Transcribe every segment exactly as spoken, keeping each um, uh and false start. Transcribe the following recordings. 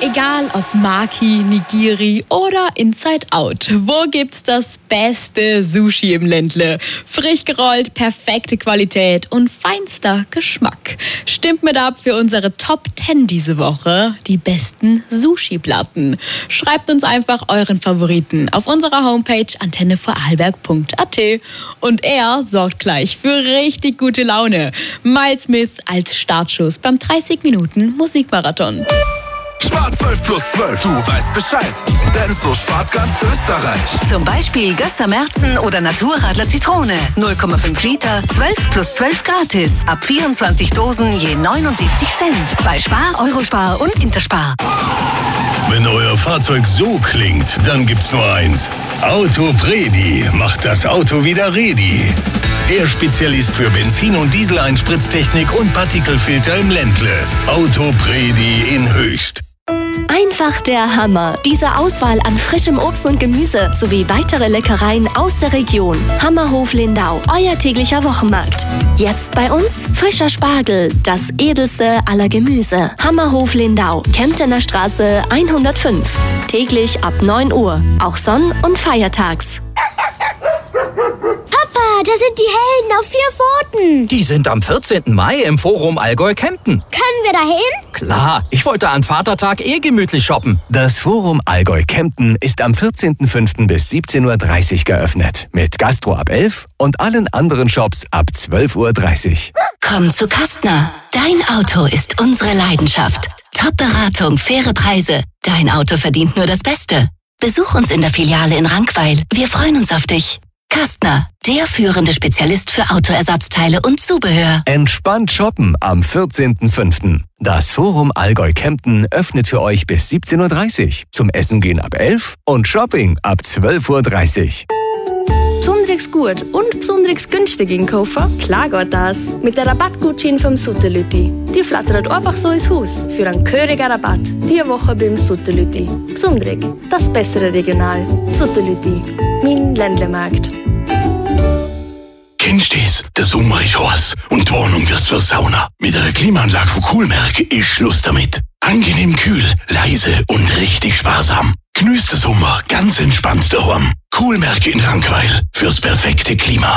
Egal ob Maki, Nigiri oder Inside Out, wo gibt's das beste Sushi im Ländle? Frisch gerollt, perfekte Qualität und feinster Geschmack. Stimmt mit ab für unsere Top zehn diese Woche, die besten Sushi-Platten. Schreibt uns einfach euren Favoriten auf unserer Homepage antenne vorarlberg punkt a t. Und er sorgt gleich für richtig gute Laune. Miles Smith als Startschuss beim dreißig Minuten Musikmarathon. Spar zwölf plus zwölf, du weißt Bescheid. Denn so spart ganz Österreich. Zum Beispiel Gösser Märzen oder Naturradler Zitrone. null Komma fünf Liter, zwölf plus zwölf gratis. Ab vierundzwanzig Dosen je neunundsiebzig Cent. Bei Spar, Eurospar und Interspar. Wenn euer Fahrzeug so klingt, dann gibt's nur eins. Autopredi macht das Auto wieder ready. Der Spezialist für Benzin- und Dieseleinspritztechnik und Partikelfilter im Ländle. Autopredi in Höchst. Einfach der Hammer. Diese Auswahl an frischem Obst und Gemüse sowie weitere Leckereien aus der Region. Hammerhof Lindau, euer täglicher Wochenmarkt. Jetzt bei uns frischer Spargel, das edelste aller Gemüse. Hammerhof Lindau, Kemptener Straße hundertfünf. Täglich ab neun Uhr, auch sonn- und feiertags. Papa, da sind die Helden auf vier Pfoten. Die sind am vierzehnten Mai im Forum Allgäu Kempten. Können wir da hin? Klar, ich wollte an Vatertag eh gemütlich shoppen. Das Forum Allgäu Kempten ist am vierzehnten fünften bis siebzehn Uhr dreißig geöffnet. Mit Gastro ab elf und allen anderen Shops ab zwölf Uhr dreißig. Komm zu Kastner. Dein Auto ist unsere Leidenschaft. Top-Beratung, faire Preise. Dein Auto verdient nur das Beste. Besuch uns in der Filiale in Rankweil. Wir freuen uns auf dich. Kastner, der führende Spezialist für Autoersatzteile und Zubehör. Entspannt shoppen am vierzehnten fünften. Das Forum Allgäu Kempten öffnet für euch bis siebzehn Uhr dreißig. Zum Essen gehen ab elf und Shopping ab zwölf Uhr dreißig. Besonders gut und besonders günstig einkaufen? Klar geht das. Mit der Rabattgutschein vom Sutterlütti. Die flattert einfach so ins Haus für einen gehörigen Rabatt. Diese Woche beim Sutterlütti. Besonders, das bessere Regional. Sutterlütti, mein Ländlemarkt. Kennst du das? Der Sommer ist heiß und die Wohnung wird zur Sauna. Mit einer Klimaanlage von Coolmerk ist Schluss damit. Angenehm kühl, leise und richtig sparsam. Genießt den Sommer ganz entspannt daheim. Coolmerk in Rankweil fürs perfekte Klima.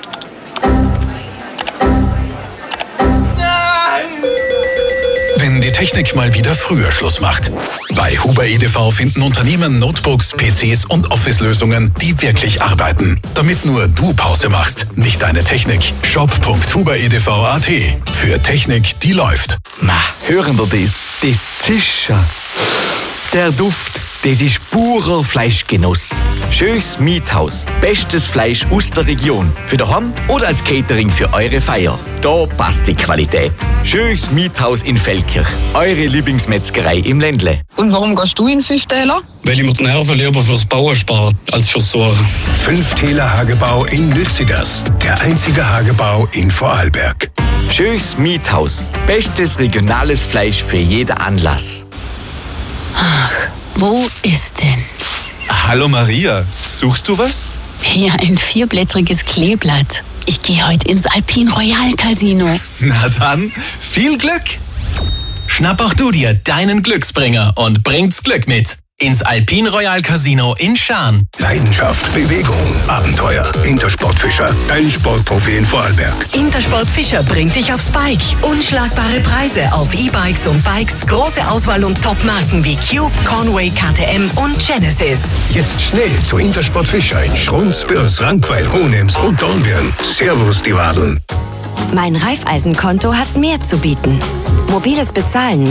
Wenn die Technik mal wieder früher Schluss macht. Bei Huber E D V finden Unternehmen Notebooks, P Cs und Office-Lösungen, die wirklich arbeiten. Damit nur du Pause machst, nicht deine Technik. shop punkt huber e d v punkt a t. Für Technik, die läuft. Na, hören wir das? Das Zischen. Der Duft, das ist purer Fleischgenuss. Schönes Miethaus. Bestes Fleisch aus der Region. Für daheim oder als Catering für eure Feier. Da passt die Qualität. Schönes Miethaus in Feldkirch. Eure Lieblingsmetzgerei im Ländle. Und warum gehst du in Fünftäler? Weil ich mir die Nerven lieber fürs Bauen spare, als fürs Sorgen. Fünftäler Hagebau in Lützigers. Der einzige Hagebau in Vorarlberg. Schönes Miethaus. Bestes regionales Fleisch für jeden Anlass. Ach, wo ist denn? Hallo Maria, suchst du was? Hier ein vierblättriges Kleeblatt. Ich gehe heute ins Alpin Royal Casino. Na dann, viel Glück! Schnapp auch du dir deinen Glücksbringer und bringt's Glück mit. Ins Alpin Royal Casino in Schaan. Leidenschaft, Bewegung, Abenteuer. Intersport Fischer, dein Sportprofi in Vorarlberg. Intersport Fischer bringt dich aufs Bike. Unschlagbare Preise auf E-Bikes und Bikes. Große Auswahl und Top-Marken wie Cube, Conway, K T M und Genesis. Jetzt schnell zu Intersport Fischer in Schrunz, Bürs, Rankweil, Hohenems und Dornbirn. Servus, die Wadeln. Mein Raiffeisenkonto hat mehr zu bieten. Mobiles Bezahlen